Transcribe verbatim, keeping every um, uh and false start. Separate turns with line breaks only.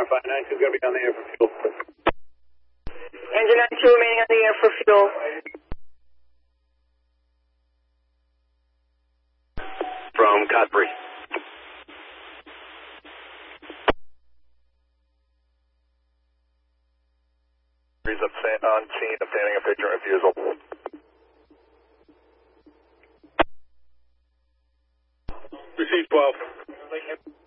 verify. nine two going to be on the air for fuel.
Engine nine two remaining on the air for fuel.
From Godfrey.
Breeze up on scene, obtaining a picture refusal.
Receive twelve.